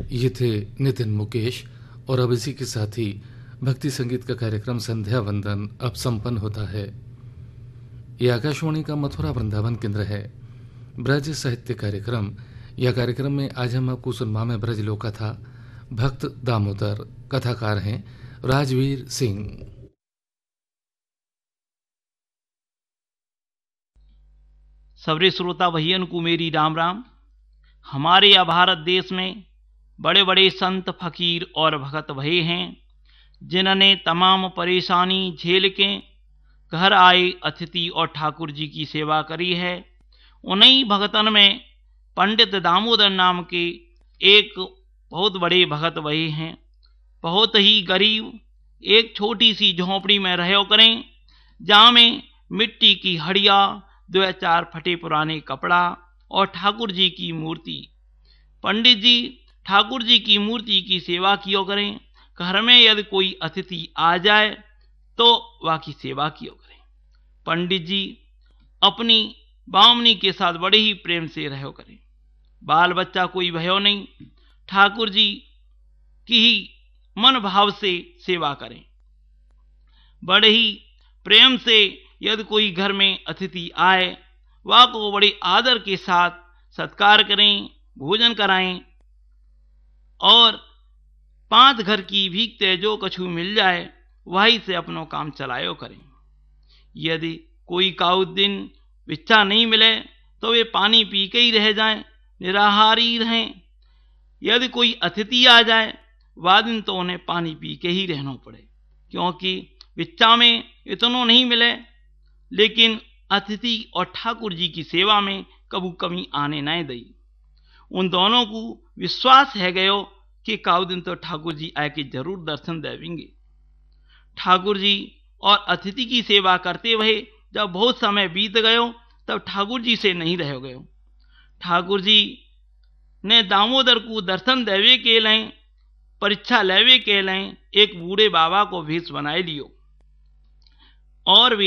ये थे नितिन मुकेश। और अब इसी के साथ ही भक्ति संगीत का कार्यक्रम संध्या वंदन अब संपन्न होता है। ये आकाशवाणी का मथुरा वृंदावन केंद्र है। ब्रज साहित्य कार्यक्रम, यह कार्यक्रम में आज हम आपको सुनवा में ब्रज लोक कथा भक्त दामोदर, कथाकार हैं राजवीर सिंह। सबरे श्रोता भैयन को मेरी राम राम। हमारे यह भारत देश में बड़े बड़े संत फकीर और भगत भये हैं, जिन्होंने तमाम परेशानी झेल के घर आए अतिथि और ठाकुर जी की सेवा करी है। उन्हीं भगतन में पंडित दामोदर नाम के एक बहुत बड़े भगत भये हैं। बहुत ही गरीब एक छोटी सी झोंपड़ी में रहो करें, जहाँ में मिट्टी की हड़िया, 2-4 फटे पुराने कपड़ा और ठाकुर जी की मूर्ति। पंडित जी ठाकुर जी की मूर्ति की सेवा कियो करें। घर में यदि कोई अतिथि आ जाए तो वह की सेवा कियो करें। पंडित जी अपनी बामनी के साथ बड़े ही प्रेम से रहो करें। बाल बच्चा कोई भयो नहीं, ठाकुर जी की ही मन भाव से सेवा करें। बड़े ही प्रेम से यदि कोई घर में अतिथि आए, वह को बड़े आदर के साथ सत्कार करें, भोजन कराएं और 5 घर की भीखते जो कछु मिल जाए वही से अपनो काम चलायो करें। यदि कोई काउ दिन भिक्षा नहीं मिले तो वे पानी पी के ही रह जाएं, निराहारी रहें। यदि कोई अतिथि आ जाए वह दिन तो उन्हें पानी पी के ही रहना पड़े, क्योंकि भिक्षा में इतना नहीं मिले, लेकिन अतिथि और ठाकुर जी की सेवा में कभी कमी आने न दई। उन दोनों को विश्वास है गयो कि काउ दिन तो ठाकुर जी आके जरूर दर्शन देवेंगे। ठाकुर जी और अतिथि की सेवा करते हुए जब बहुत समय बीत गयो, तब ठाकुर जी से नहीं रह गयो। ठाकुर जी ने दामोदर को दर्शन देवे के लिए, परीक्षा लेवे के लिए एक बूढ़े बाबा को भेष बनाए लियो और वे